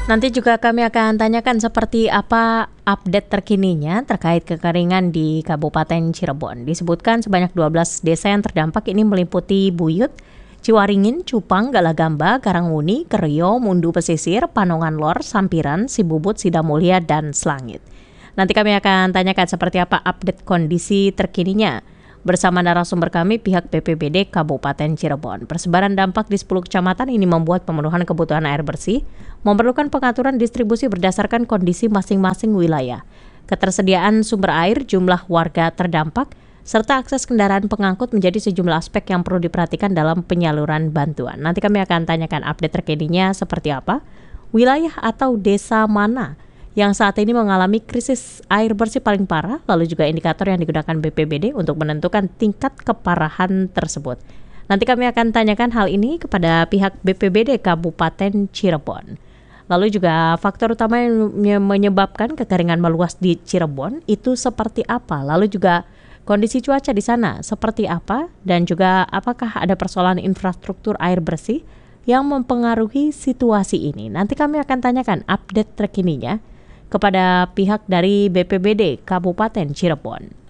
Nanti juga kami akan tanyakan seperti apa update terkininya terkait kekeringan di Kabupaten Cirebon. Disebutkan sebanyak 12 desa yang terdampak ini meliputi Buyut, Ciwaringin, Cupang, Galagamba, Karanguni, Kerio, Mundu Pesisir, Panongan Lor, Sampiran, Sibubut, Sidamulya, dan Slangit. Nanti kami akan tanyakan seperti apa update kondisi terkininya bersama narasumber kami pihak BPBD Kabupaten Cirebon. Persebaran dampak di 10 kecamatan ini membuat pemenuhan kebutuhan air bersih memerlukan pengaturan distribusi berdasarkan kondisi masing-masing wilayah. Ketersediaan sumber air, jumlah warga terdampak, serta akses kendaraan pengangkut menjadi sejumlah aspek yang perlu diperhatikan dalam penyaluran bantuan. Nanti kami akan tanyakan update terkininya seperti apa, wilayah atau desa mana yang saat ini mengalami krisis air bersih paling parah, lalu juga indikator yang digunakan BPBD untuk menentukan tingkat keparahan tersebut. Nanti kami akan tanyakan hal ini kepada pihak BPBD Kabupaten Cirebon. Lalu juga faktor utama yang menyebabkan kekeringan meluas di Cirebon itu seperti apa? Lalu juga kondisi cuaca di sana seperti apa? Dan juga apakah ada persoalan infrastruktur air bersih yang mempengaruhi situasi ini? Nanti kami akan tanyakan update terkininya kepada pihak dari BPBD Kabupaten Cirebon.